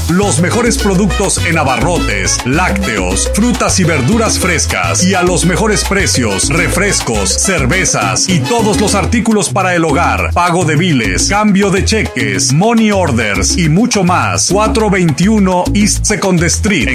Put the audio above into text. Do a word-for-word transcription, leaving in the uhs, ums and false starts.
Los mejores productos en abarrotes, lácteos, frutas y verduras frescas y a los mejores precios, refrescos, cervezas y todos los artículos para el hogar, pago de biles, cambio de cheques, money orders y mucho más. cuatrocientos veintiuno East Second Street